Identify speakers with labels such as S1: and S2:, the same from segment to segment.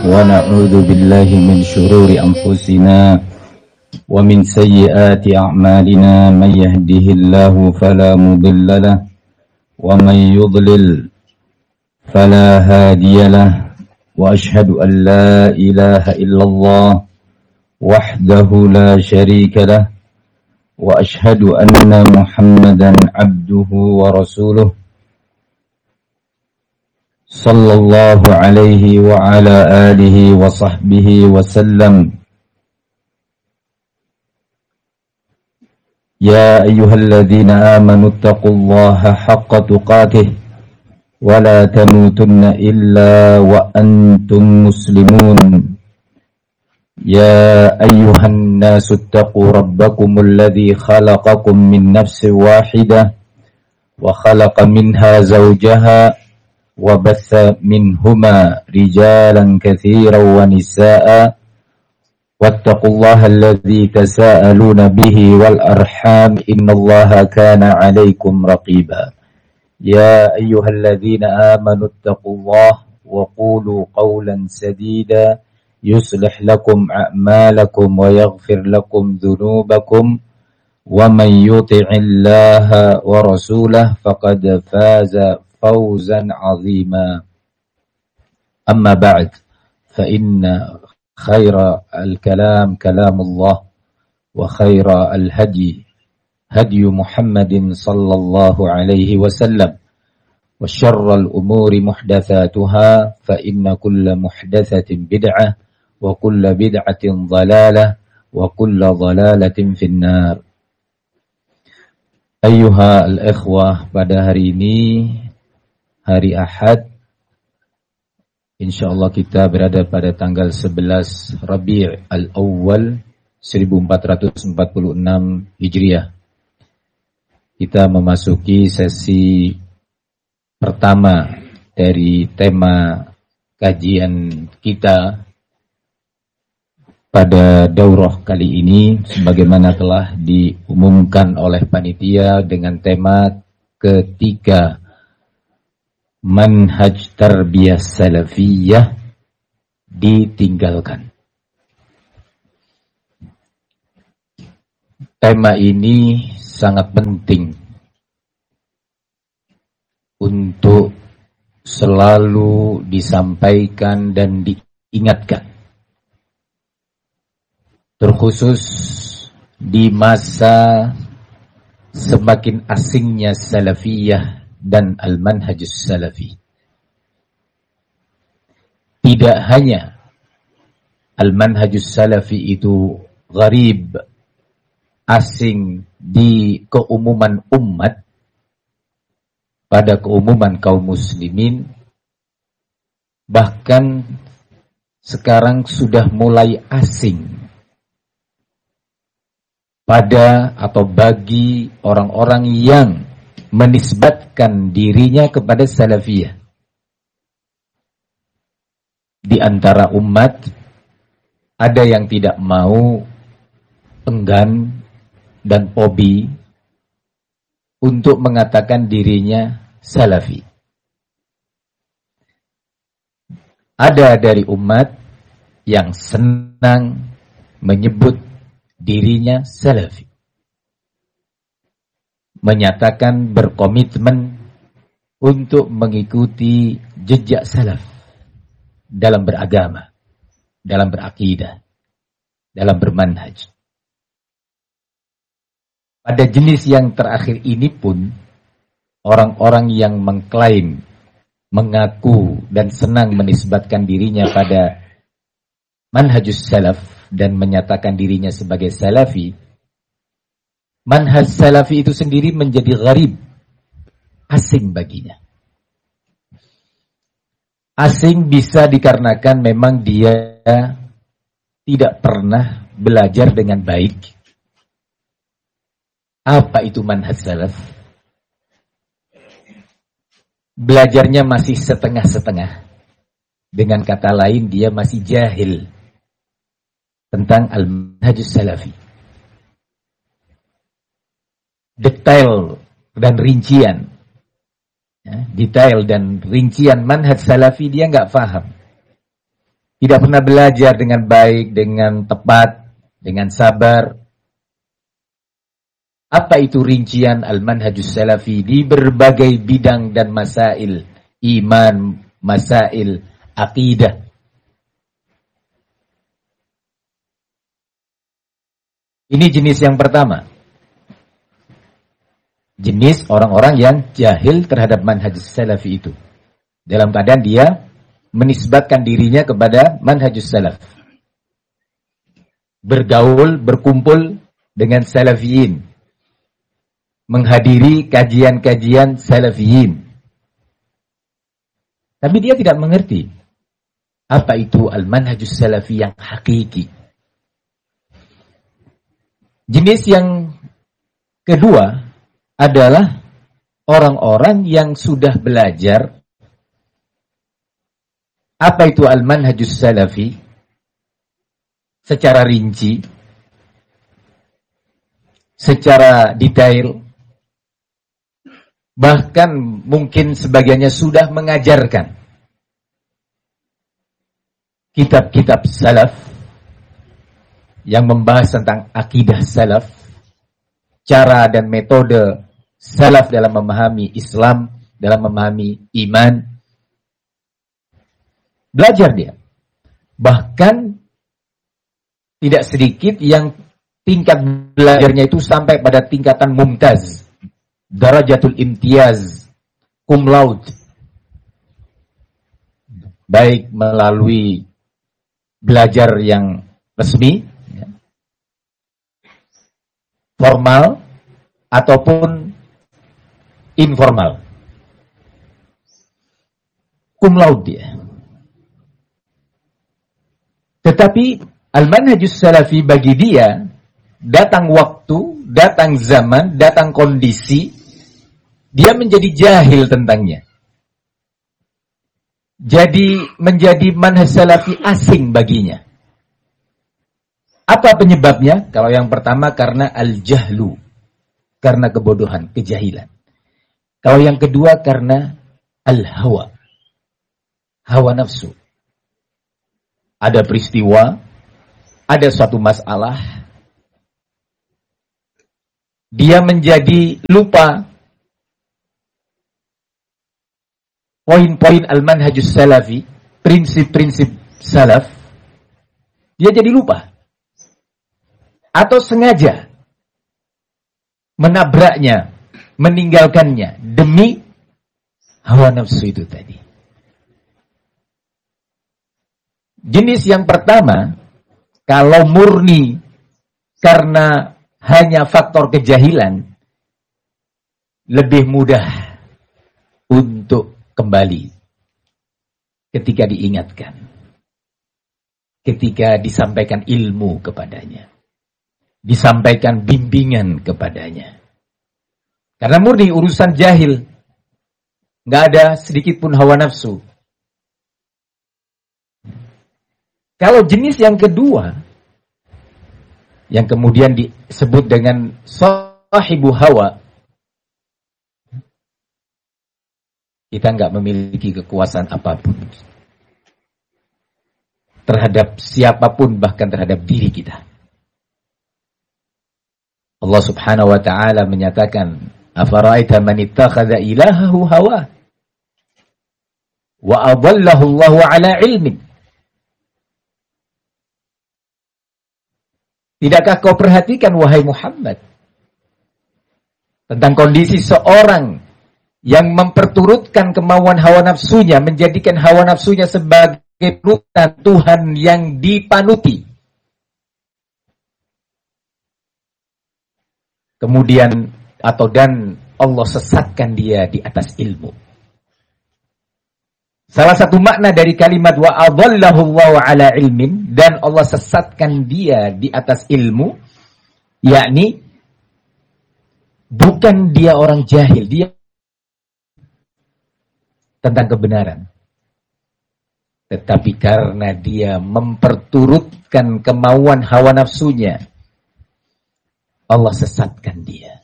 S1: ونعوذ بالله من شرور أنفسنا ومن سيئات أعمالنا من يهده الله فلا مضل له ومن يضلل فلا هادي له وأشهد أن لا إله إلا الله وحده لا شريك له وأشهد أن محمدا عبده ورسوله صلى الله عليه وعلى آله وصحبه وسلم. يا أيها الذين آمنوا اتقوا الله حق تقاته ولا تموتن إلا وأنتم مسلمون. يا أيها الناس اتقوا ربكم الذي خلقكم من نفس واحدة وخلق منها زوجها وبث منهما رجالا كثيرا ونساء واتقوا الله الذي تساءلون به والأرحام إن الله كان عليكم رقيبا. يا أيها الذين آمنوا اتقوا الله وقولوا قولا سديدا يصلح لكم أعمالكم ويغفر لكم ذنوبكم ومن يطع الله ورسوله فقد فاز فوزا عظيما. أما بعد فإن خير الكلام كلام الله وخير الهدي هدي محمد صلى الله عليه وسلم وشر الأمور محدثاتها فإن كل محدثة بدعة وكل بدعة ضلالة وكل ضلالة في النار. Ayyuha al-ikhwah, pada hari ini hari Ahad, insyaallah kita berada pada tanggal 11 Rabi' al-Awwal 1446 Hijriah. Kita memasuki sesi pertama dari tema kajian kita pada daurah kali ini, sebagaimana telah diumumkan oleh panitia dengan tema ketiga, manhaj tarbiyah salafiyah ditinggalkan. Tema ini sangat penting untuk selalu disampaikan dan diingatkan, terkhusus di masa semakin asingnya salafiyah dan al-manhajus salafi. Tidak hanya al-manhajus salafi itu gharib, asing di keumuman umat, pada keumuman kaum muslimin, bahkan sekarang sudah mulai asing pada atau bagi orang-orang yang menisbatkan dirinya kepada salafiyah. Di antara umat ada yang tidak mau, enggan dan fobi untuk mengatakan dirinya salafi. Ada dari umat yang senang menyebut dirinya salafi, menyatakan berkomitmen untuk mengikuti jejak salaf dalam beragama, dalam berakidah, dalam bermanhaj. Pada jenis yang terakhir ini pun, orang-orang yang mengklaim, mengaku dan senang menisbatkan dirinya pada manhajus salaf dan menyatakan dirinya sebagai salafi, manhaj salafi itu sendiri menjadi gharib, asing baginya. Asing bisa dikarenakan memang dia tidak pernah belajar dengan baik. Apa itu manhaj salaf? Belajarnya masih setengah-setengah. Dengan kata lain, dia masih jahil tentang al-manhajus salafi. Detail dan rincian detail dan rincian manhaj salafi dia nggak paham. tidak pernah belajar dengan baik, dengan tepat, dengan sabar. Apa itu rincian al-manhajus salafi di berbagai bidang dan masail iman, masail akidah. Ini jenis yang pertama. Jenis orang-orang yang jahil terhadap manhajus salafi itu. Dalam keadaan dia menisbatkan dirinya kepada manhajus salaf. Bergaul, berkumpul dengan salafiyin. Menghadiri kajian-kajian salafiyin. Tapi dia tidak mengerti apa itu al-manhajus salafi yang hakiki. Jenis yang kedua adalah orang-orang yang sudah belajar apa itu al-manhajus salafi secara rinci, secara detail, bahkan mungkin sebagiannya sudah mengajarkan kitab-kitab salaf yang membahas tentang akidah salaf, cara dan metode salaf dalam memahami Islam, dalam memahami iman. Belajar dia. Bahkan tidak sedikit yang tingkat belajarnya itu sampai pada tingkatan mumtaz, darajatul imtiaz, cum laude. Baik melalui belajar yang resmi, formal, ataupun informal. Cum laude dia. Tetapi al-manhajus salafi bagi dia, datang waktu, datang zaman, datang kondisi, dia menjadi jahil tentangnya. Jadi menjadi manhaj salafi asing baginya. Apa penyebabnya? Kalau yang pertama karena al-jahlu, karena kebodohan, kejahilan. Kalau yang kedua karena al-hawa, hawa nafsu. Ada peristiwa, ada suatu masalah, dia menjadi lupa poin-poin al-manhajus salafi, prinsip-prinsip salaf, dia jadi lupa. Atau sengaja menabraknya, meninggalkannya demi hawa nafsu itu tadi. Jenis yang pertama, kalau murni karena hanya faktor kejahilan, lebih mudah untuk kembali ketika diingatkan, ketika disampaikan ilmu kepadanya, disampaikan bimbingan kepadanya. Karena murni urusan jahil, nggak ada sedikit pun hawa nafsu. Kalau jenis yang kedua, yang kemudian disebut dengan sahibu hawa, kita nggak memiliki kekuasaan apapun terhadap siapapun, bahkan terhadap diri kita. Allah Subhanahu wa ta'ala menyatakan, afara'aita man ittakhadha ilahahu hawa wa adallahu Allahu ala ilmin. Tidakkah kau perhatikan, wahai Muhammad, tentang kondisi seorang yang memperturutkan kemauan hawa nafsunya, menjadikan hawa nafsunya sebagai panutan Tuhan yang dipanuti. Kemudian dan Allah sesatkan dia di atas ilmu. Salah satu makna dari kalimat wa adallahu Allahu ala ilmin, dan Allah sesatkan dia di atas ilmu, yakni bukan dia orang jahil, dia tentang kebenaran, tetapi karena dia memperturutkan kemauan hawa nafsunya, Allah sesatkan dia.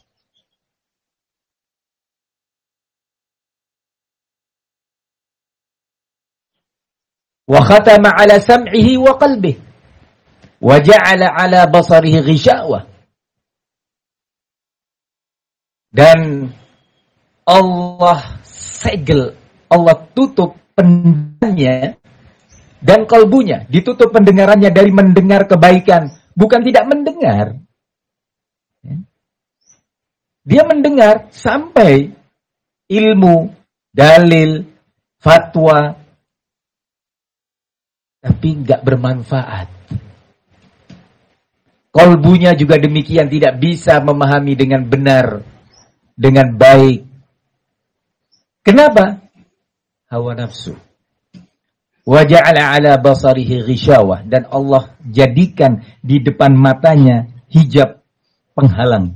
S1: wa khatama ala sam'ihi wa qalbihi wa ja'ala ala basarihi ghishawah. Dan Allah segel, Allah tutup pendengarannya dan kalbunya, ditutup pendengarannya dari mendengar kebaikan, bukan tidak mendengar. Dia mendengar sampai ilmu, dalil, fatwa, tapi nggak bermanfaat. Kalbunya juga demikian, tidak bisa memahami dengan benar, dengan baik. Kenapa? Hawa nafsu. Wa ja'ala 'ala basarihi ghishawah, dan Allah jadikan di depan matanya hijab penghalang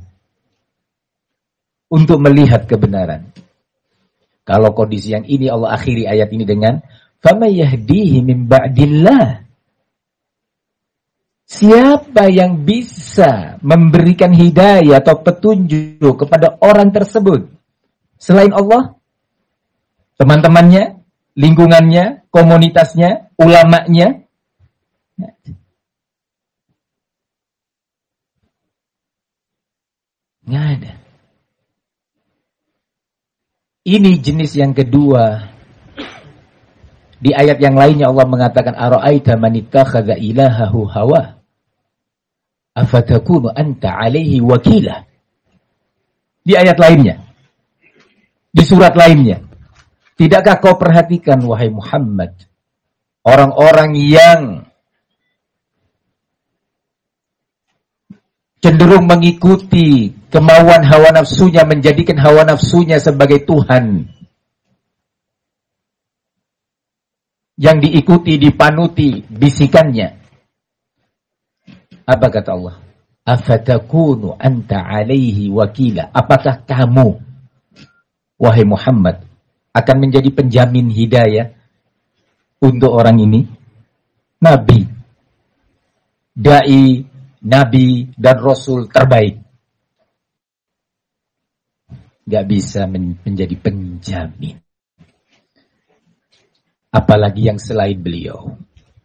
S1: untuk melihat kebenaran. Kalau kondisi yang ini, Allah akhiri ayat ini dengan faman yahdihi min ba'dillah. Siapa yang bisa memberikan hidayah atau petunjuk kepada orang tersebut selain Allah? Teman-temannya, lingkungannya, komunitasnya, ulamanya. Nggak ada. Ini jenis yang kedua. Di ayat yang lainnya Allah mengatakan ara'aita man ittakhadha ilahahu hawa afatakunu anta alaihi wakila. Di ayat lainnya, di surat lainnya, tidakkah kau perhatikan wahai Muhammad, orang-orang yang cenderung mengikuti kemauan hawa nafsunya, menjadikan hawa nafsunya sebagai Tuhan, yang diikuti, dipanuti bisikannya. Apa kata Allah? Afatakunu anta alaihi wakila. Apakah kamu, wahai Muhammad, akan menjadi penjamin hidayah untuk orang ini? Nabi, dai, nabi dan rasul terbaik. Gak bisa menjadi penjamin. Apalagi yang selain beliau.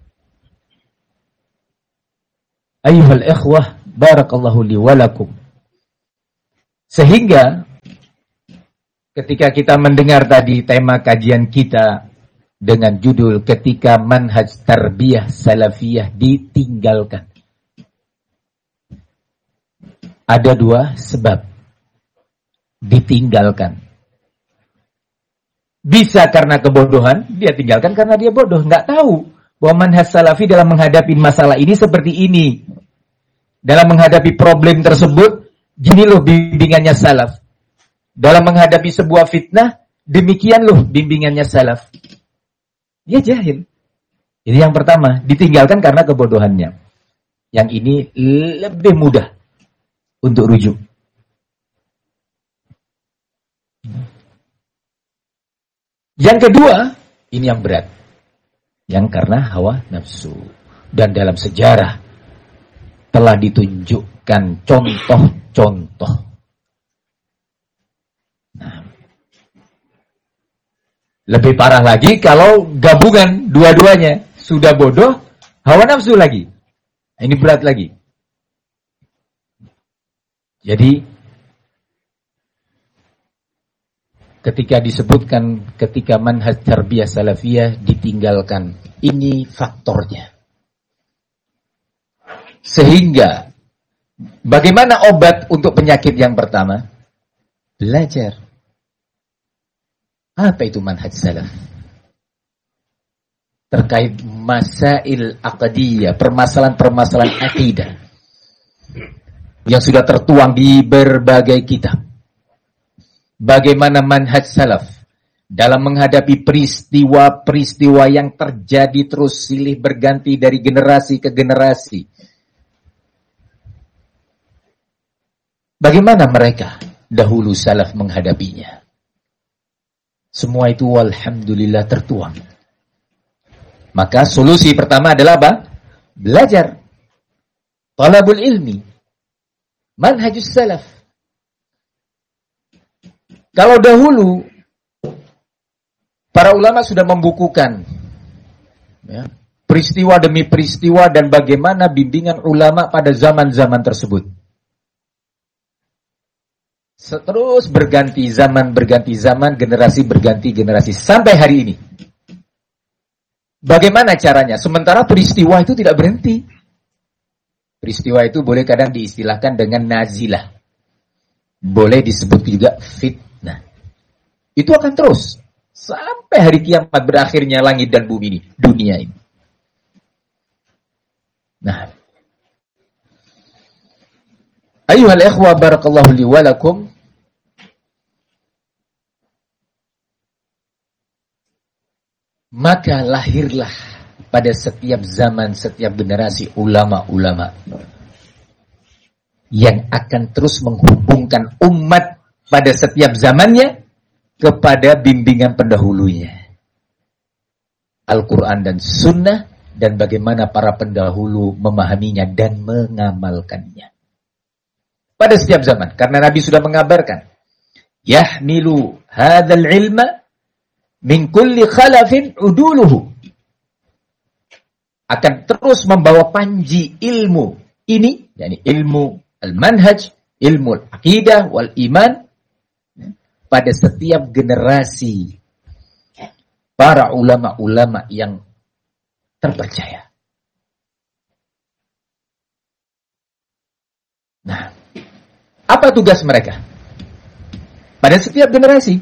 S1: Ayyuhal ikhwah, barakallahu li walakum. Sehingga ketika kita mendengar tadi tema kajian kita dengan judul ketika manhaj tarbiyah salafiyah ditinggalkan, ada dua sebab ditinggalkan. Bisa karena kebodohan, dia tinggalkan karena dia bodoh, nggak tahu bahwa manhaj salafi dalam menghadapi masalah ini seperti ini. Dalam menghadapi problem tersebut, gini loh bimbingannya salaf. Dalam menghadapi sebuah fitnah, demikian loh bimbingannya salaf. Dia jahil. Ini yang pertama, ditinggalkan karena kebodohannya. Yang ini lebih mudah untuk rujuk. Yang kedua, ini yang berat. Yang karena hawa nafsu. Dan dalam sejarah telah ditunjukkan contoh-contoh. Nah, lebih parah lagi kalau gabungan dua-duanya. Sudah bodoh, hawa nafsu lagi. Ini berat lagi. Jadi, ketika disebutkan ketika manhaj tarbiyah salafiyah ditinggalkan, ini faktornya. Sehingga bagaimana obat untuk penyakit yang pertama? Belajar. Apa itu manhaj salaf? Terkait masail aqdiyah, permasalahan-permasalahan akidah yang sudah tertuang di berbagai kitab. Bagaimana manhaj salaf dalam menghadapi peristiwa-peristiwa yang terjadi terus silih berganti dari generasi ke generasi. Bagaimana mereka dahulu salaf menghadapinya? Semua itu walhamdulillah tertuang. Maka solusi pertama adalah apa? Belajar. Talabul ilmi. Manhajus salaf. Kalau dahulu para ulama sudah membukukan Ya. Peristiwa demi peristiwa dan bagaimana bimbingan ulama pada zaman-zaman tersebut. Terus berganti zaman, generasi berganti generasi sampai hari ini. Bagaimana caranya? Sementara peristiwa itu tidak berhenti. Peristiwa itu boleh kadang diistilahkan dengan nazilah. Boleh disebut juga fitnah. Itu akan terus sampai hari kiamat berakhirnya langit dan bumi ini, dunia ini. Nah, ayyuhal ikhwa barakallahu li wa lakum. Maka lahirlah pada setiap zaman, setiap generasi ulama-ulama yang akan terus menghubungkan umat pada setiap zamannya kepada bimbingan pendahulunya. Al-Quran dan Sunnah, dan bagaimana para pendahulu memahaminya dan mengamalkannya. Pada setiap zaman. Karena Nabi sudah mengabarkan. Yahmilu hadzal ilma min kulli khalafin uduluhu. Akan terus membawa panji ilmu ini, yakni ilmu al-manhaj, ilmu al-aqidah wal iman, pada setiap generasi para ulama-ulama yang terpercaya. Nah, apa tugas mereka pada setiap generasi?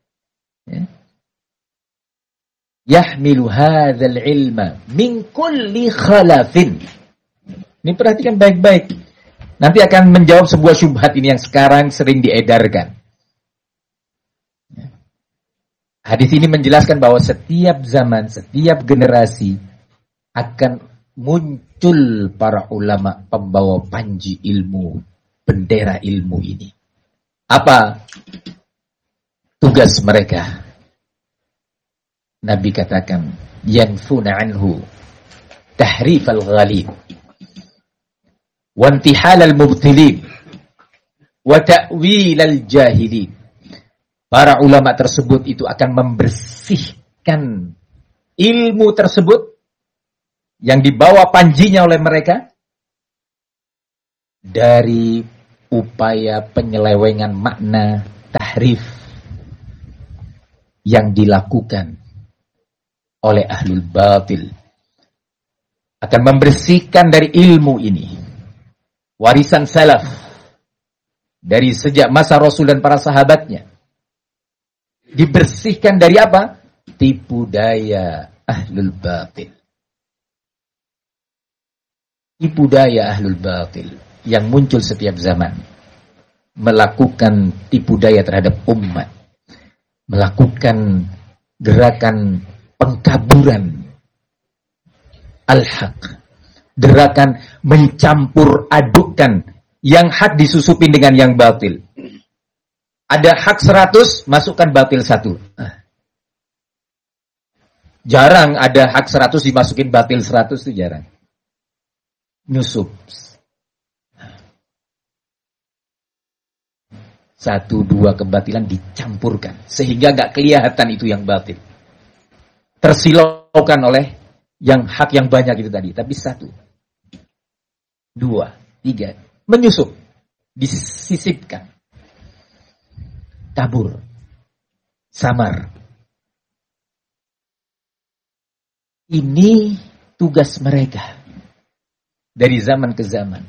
S1: Yahmilu hadzal ilma min kulli khalafin. Ini perhatikan baik-baik. Nanti akan menjawab sebuah syubhat ini yang sekarang sering diedarkan. Hadis ini menjelaskan bahwa setiap zaman, setiap generasi akan muncul para ulama pembawa panji ilmu, bendera ilmu ini. Apa tugas mereka? Nabi katakan, yanfuna anhu tahrif al-ghalib wa intihal al-mubtilin wa ta'wil al-jahilin. Para ulama tersebut itu akan membersihkan ilmu tersebut yang dibawa panjinya oleh mereka dari upaya penyelewengan makna, tahrif yang dilakukan oleh ahlul batil. Akan membersihkan dari ilmu ini warisan salaf dari sejak masa Rasul dan para sahabatnya. Dibersihkan dari apa? Tipu daya ahlul batil. Tipu daya ahlul batil yang muncul setiap zaman. Melakukan tipu daya terhadap umat. Melakukan gerakan pengkaburan al-haq. Gerakan mencampur adukkan yang hak disusupin dengan yang batil. Ada hak 100, masukkan batil 1. Jarang ada hak 100 dimasukin batil 100, itu jarang. Nyusup. 1-2 kebatilan dicampurkan. Sehingga gak kelihatan itu yang batil. Tersilaukan oleh yang hak yang banyak itu tadi. Tapi 1, 2, 3. Menyusup. Disisipkan. Kabur. Samar. Ini tugas mereka. Dari zaman ke zaman.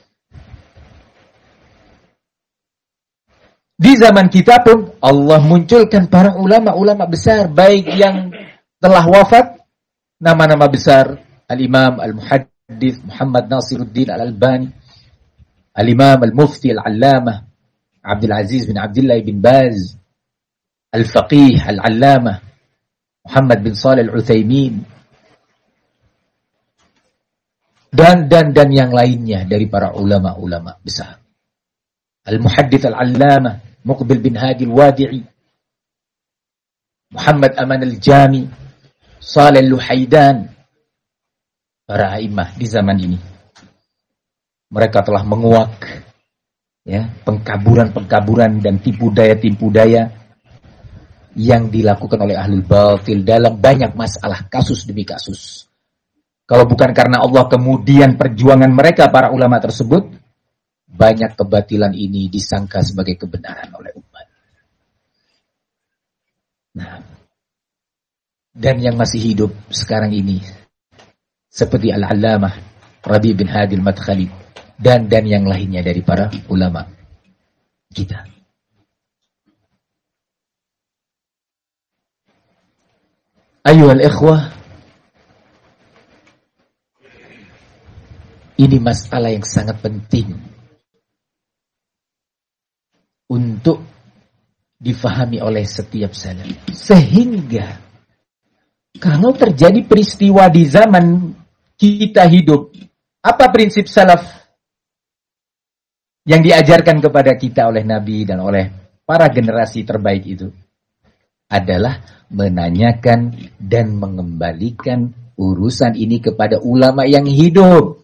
S1: Di zaman kita pun Allah munculkan para ulama-ulama besar. Baik yang telah wafat. Nama-nama besar. Al-Imam Al-Muhaddith Muhammad Nasiruddin Al-Albani. Al-Imam Al-Mufti Al-Allamah Abdul Aziz bin Abdullah bin Baz. Al-Faqih Al-Allamah Muhammad bin Shalih Al-Utsaimin. Dan yang lainnya dari para ulama-ulama besar. Al-Muhaddits Al-Allamah Muqbil bin Hadi Al-Wadi'i, Muhammad Aman Al-Jami, Shalih Al-Luhaidan. Para a'immah di zaman ini. Mereka telah menguak pengkaburan-pengkaburan dan tipu daya yang dilakukan oleh ahlul batil dalam banyak masalah, kasus demi kasus. Kalau bukan karena Allah kemudian perjuangan mereka para ulama tersebut, banyak kebatilan ini disangka sebagai kebenaran oleh umat. Nah, dan yang masih hidup sekarang ini seperti Al-Allamah Rabi' bin Hadi Al-Madkhali dan yang lainnya dari para ulama kita. Ayyuhal ikhwah, ini masalah yang sangat penting untuk difahami oleh setiap salaf. Sehingga kalau terjadi peristiwa di zaman kita hidup, apa prinsip salaf yang diajarkan kepada kita oleh Nabi dan oleh para generasi terbaik itu? Adalah menanyakan dan mengembalikan urusan ini kepada ulama yang hidup,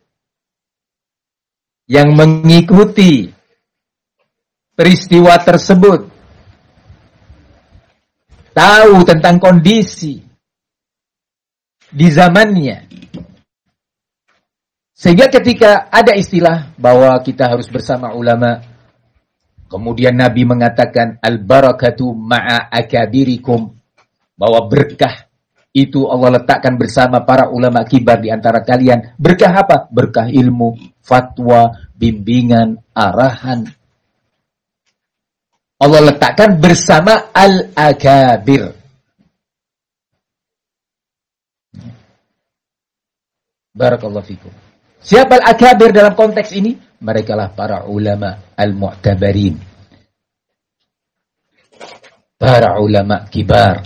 S1: yang mengikuti peristiwa tersebut, tahu tentang kondisi di zamannya. Sehingga ketika ada istilah bahwa kita harus bersama ulama, kemudian Nabi mengatakan al-barakatu ma'a akabirikum, bahwa berkah itu Allah letakkan bersama para ulama kibar di antara kalian. Berkah apa? Berkah ilmu, fatwa, bimbingan, arahan. Allah letakkan bersama al-akabir. Barakallahu fikum. Siapa al-akabir dalam konteks ini? Merekalah para ulama al-mu'tabarin. Para ulama kibar.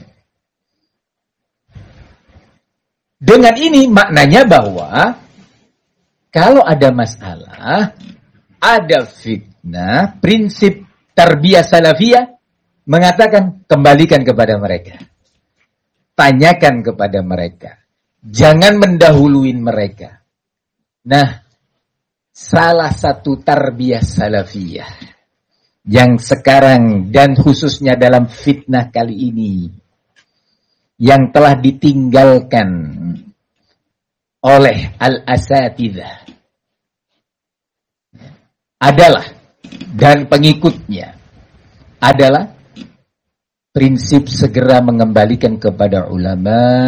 S1: Dengan ini maknanya bahwa kalau ada masalah, ada fitnah, prinsip tarbiyah salafiyah mengatakan kembalikan kepada mereka. Tanyakan kepada mereka. Jangan mendahuluin mereka. Nah, salah satu tarbiyah salafiyah yang sekarang dan khususnya dalam fitnah kali ini yang telah ditinggalkan oleh al-asatidzah adalah dan pengikutnya adalah prinsip segera mengembalikan kepada ulama